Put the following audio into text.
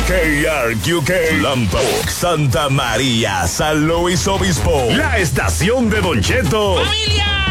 KRQK, Lambok, Santa María, San Luis Obispo. La estación de Don Cheto. ¡Familia!